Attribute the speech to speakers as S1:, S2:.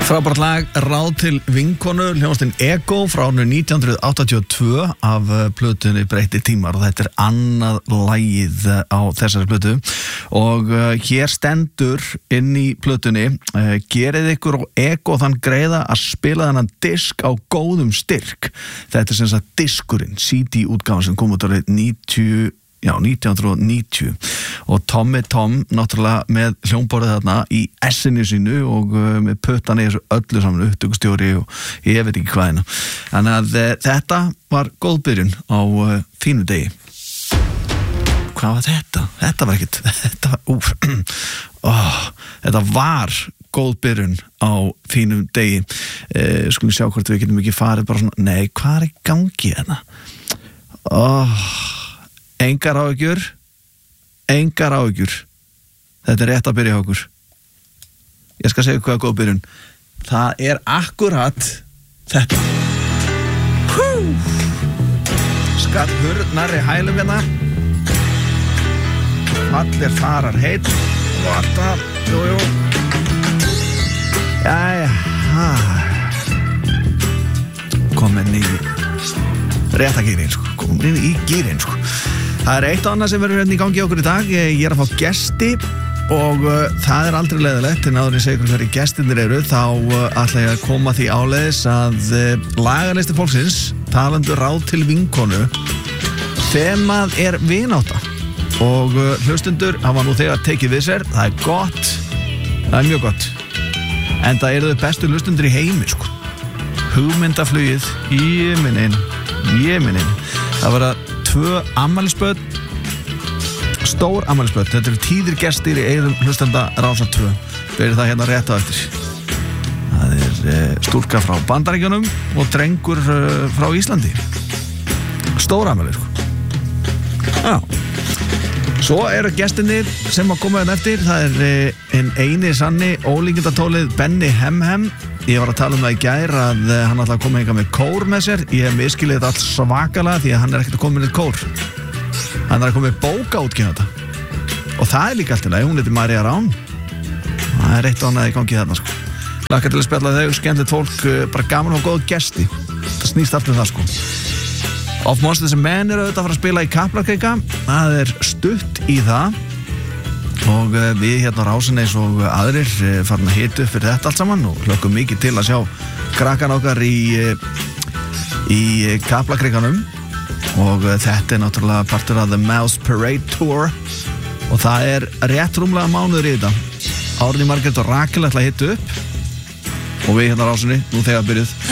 S1: Frábært lag, Ráð til vinkonu, hljómsveitin Ego frá árinu 1982 af plötunni Breytti tímar og þetta annað lagið á þessari plötu og hér stendur inn í plötunni gerið ykkur og Ego þann greiða að spila þennan disk á góðum styrk. Þetta sem sagt diskurinn, CD-útgáfan sem kom út árið 1990 og Tommy Tom náttúrulega með hljómborðið þarna í S-inu sínu og með puttan í þessu öllu saman upptökustjóri og ég veit ekki hvaðina þannig að þetta var góð byrjun á fínu degi. Hvað var þetta? Þetta var ekkert þetta var góð byrjun á fínum degi skulum sjá hvort við getum ekki farið bara svona, nei, hvað er í gangi hérna? Engar áhyggjur. Þetta er rétt að byrja hjá okkur. Ég skal segja hvað er góð byrjun. Það er akkurat þetta. Skatt hurðnarri hælum hérna. Allir farar heill. Og alltaf, jú. Jæja. Komin í rétta gírinn, sko. Komin í gírinn, sko. Það er eitt annað sem verður hérna í gangi okkur í dag. Ég er að fá gesti og það er aldrei leiðilegt en áður en ég segi hverju gestirnir eru þá ætla ég að koma því áleiðis að lagalisti fólksins talandi Ráð til vinkonu þemað er vinátta og hlustundur hafa nú þegar tekið við sér. Það er gott, það er mjög gott en það eru þau bestu hlustundur í heimi sko. Hugmyndaflugið Jemeninn það var að 2 afmælisbörn, stór afmælisbörn. Þetta eru tíðir gestir í eyrum hlustenda Rásar 2. Verið það hérna rétt á eftir. Það er stúlka frá Bandaríkjunum og drengur frá Íslandi. Stór afmæli, sko. Já. Svo eru gestirnir sem að koma hérna eftir. Það er eini sanni ólíkindatólið Benny Hemhem. Ég var að tala það í gær að hann ætlaði að koma hingað með kór með sér. Ég hef miskilið þetta allt svakalega því að hann er ekkert að koma með kór. Hann er að koma með bókaútgefanda þetta. Og það er líka allt í lagi, hún heitir María Rán. Það er eitt ánað í gangi þarna sko. Laka til að spjalla þau, skemmtilegt fólk, bara gaman og góð gesti. Það snýst allt það sko. Of Monsters and Men eru auðvitað að fara að spila í Kaplakrika. Það er stutt í það. Og við hérna á Rásinni eins og aðrir farin að hita upp fyrir þetta allt saman og hlökkum mikið til að sjá krakkan okkar í Kaplakrikanum og þetta er náttúrulega partur af The Mouse Parade Tour og það er rétt rúmlega mánuður í þetta. Árný Margrét og Rakel ætla að hita upp og við hérna á Rásinni nú þegar byrjuð